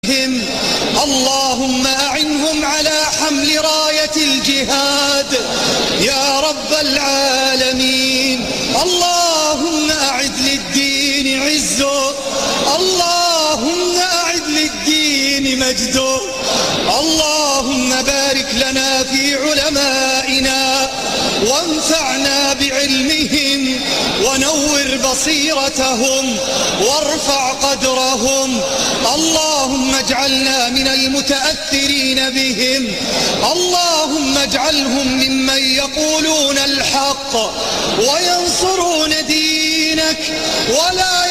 اللهم أعنهم على حمل راية الجهاد يا رب العالمين. اللهم أعد للدين عزه، اللهم أعد للدين مجده. اللهم بارك لنا في علمائنا وانفعنا بعلمهم ونور بصيرتهم وارفع قدرهم. اللهم اجعلنا من المتأثرين بهم، اللهم اجعلهم ممن يقولون الحق وينصرون دينك ولا